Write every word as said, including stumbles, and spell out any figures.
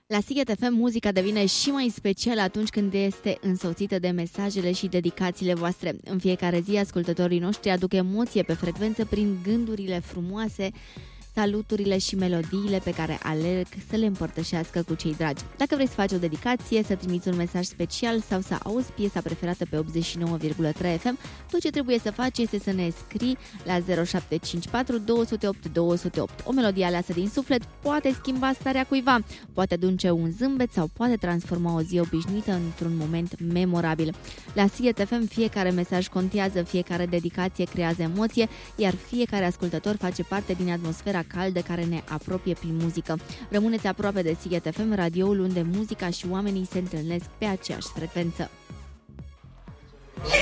La Sighet F M, muzica devine și mai specială atunci când este însoțită de mesajele și dedicațiile voastre. În fiecare zi, ascultătorii noștri aduc emoție pe frecvență prin gândurile frumoase, saluturile și melodiile pe care alerg să le împărtășească cu cei dragi. Dacă vrei să faci o dedicație, să trimiți un mesaj special sau să auzi piesa preferată pe optzeci și nouă virgulă trei F M, tot ce trebuie să faci este să ne scrii la zero șapte cinci patru doi zero opt doi zero opt. O melodie aleasă din suflet poate schimba starea cuiva, poate aduce un zâmbet sau poate transforma o zi obișnuită într-un moment memorabil. La Sighet F M, fiecare mesaj contează, fiecare dedicație creează emoție, iar fiecare ascultător face parte din atmosfera caldă care ne apropie prin muzică. Rămâneți aproape de Sighet F M, radioul unde muzica și oamenii se întâlnesc pe aceeași frecvență.